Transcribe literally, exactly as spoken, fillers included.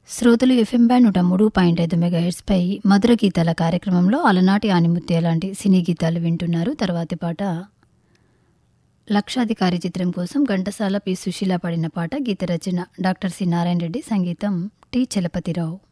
శ్రోతలు FM band నూట మూడు పాయింట్ ఐదు మెగాహెర్ట్స్పై మధుర గీతాల కార్యక్రమంలో అలనాటి ఆనిముత్య లాంటి సినీ గీతాలు వింటున్నారు. తర్వాతి పాట లక్షాధికారి చిత్రం కోసం ఘంటసాల పి సుశీల పాడిన పాట. గీత రచన డాక్టర్ సి నారాయణ రెడ్డి, సంగీతం టి చలపతిరావు.